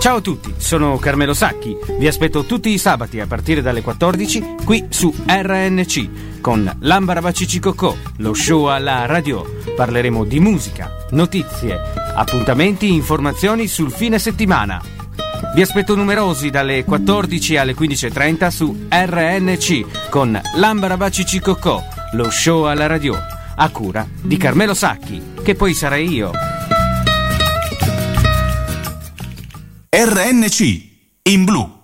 Ciao a tutti, sono Carmelo Sacchi. Vi aspetto tutti i sabati a partire dalle 14 qui su RNC con L'Ambarabacici-Cocò, lo show alla radio. Parleremo di musica, notizie, appuntamenti, informazioni sul fine settimana. Vi aspetto numerosi dalle 14 alle 15.30 su RNC con L'Ambarabacici-Cocò, lo show alla radio, a cura di Carmelo Sacchi, che poi sarei io. RNC in blu.